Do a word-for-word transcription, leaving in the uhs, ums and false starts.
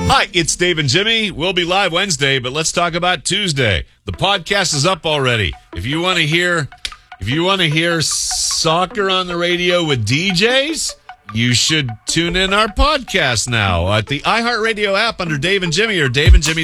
Hi, it's Dave and Jimmy. We'll be live Wednesday, but let's talk about Tuesday. The podcast is up already. If you want to hear, if you want to hear soccer on the radio with D Js, you should tune in our podcast now at the iHeartRadio app under Dave and Jimmy or dave and jimmy